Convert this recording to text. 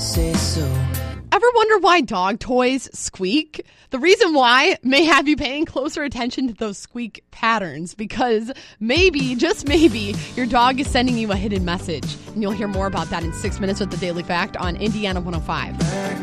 say so. Ever wonder why dog toys squeak? The reason why may have you paying closer attention to those squeak patterns, because maybe, just maybe, your dog is sending you a hidden message. And you'll hear more about that in 6 minutes with the Daily Fact on Indiana 105.